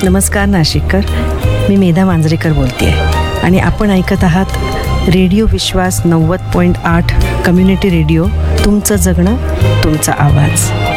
नमस्कार नाशिककर, मी मेधा मांजरेकर बोलते आहे आणि आपण ऐकत आहात रेडिओ विश्वास 90.8 कम्युनिटी रेडिओ, तुमचं जगणं तुमचा आवाज.